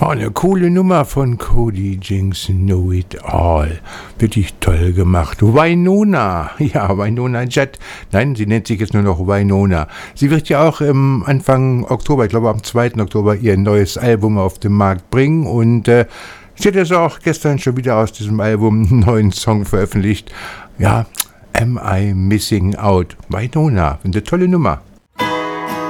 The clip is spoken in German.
Oh, eine coole Nummer von Cody Jinks, Know It All. Wirklich toll gemacht. Wynonna. Ja, Wynonna Judd. Nein, sie nennt sich jetzt nur noch Wynonna. Sie wird ja auch Anfang Oktober, ich glaube am 2. Oktober, ihr neues Album auf den Markt bringen. Und sie hat jetzt auch gestern schon wieder aus diesem Album einen neuen Song veröffentlicht. Ja, Am I Missing Out? Wynonna. Eine tolle Nummer.